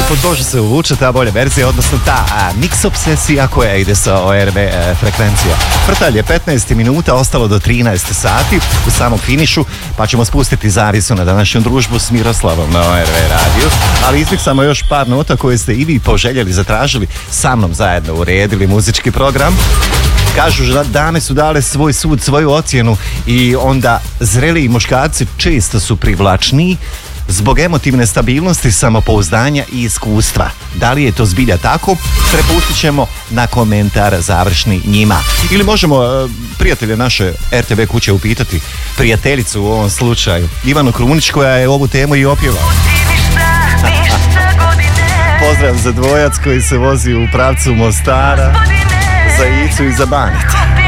ispod kože se uvuče ta bolja verzija, odnosno ta mix obsesija koja ide sa ORV frekvencija. Frtalj je 15 minuta, ostalo do 13 sati u samom finišu, pa ćemo spustiti zavisu na današnju družbu s Miroslavom na ORV radiju, ali izmiksamo još par nota koje ste i vi poželjeli, zatražili, sa mnom zajedno uredili muzički program. Kažu da dame su dale svoj sud, svoju ocjenu i onda zreliji muškarci često su privlačniji zbog emotivne stabilnosti, samopouzdanja i iskustva. Da li je to zbilja tako? Prepustit ćemo na komentar završni njima. Ili možemo prijatelje naše RTV kuće upitati, prijateljicu u ovom slučaju, Ivanu Krunić, koja je ovu temu i opjevala. Pozdrav za dvojac koji se vozi u pravcu Mostara, za Icu i za Baneta.